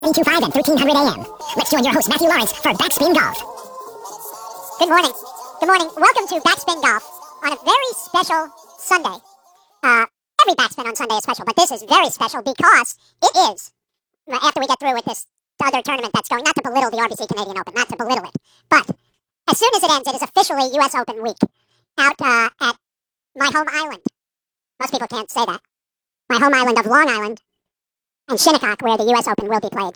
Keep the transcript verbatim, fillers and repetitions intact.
two five and thirteen hundred A M. Let's join your host, Matthew Lawrence, for Backspin Golf. Good morning. Good morning. Welcome to Backspin Golf on a very special Sunday. Uh, every backspin on Sunday is special, but this is very special because it is, after we get through with this other tournament that's going, not to belittle the R B C Canadian Open, not to belittle it, but as soon as it ends, it is officially U S Open week out uh, at my home island. Most people can't say that. My home island of Long Island and Shinnecock, where the U S Open will be played.